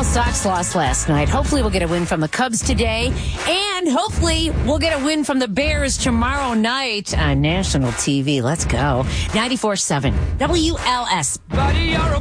Seattle Sox lost last night. Hopefully we'll get a win from the Cubs today. And hopefully we'll get a win from the Bears tomorrow night on national TV. Let's go. 94.7 WLS. Buddy, you're a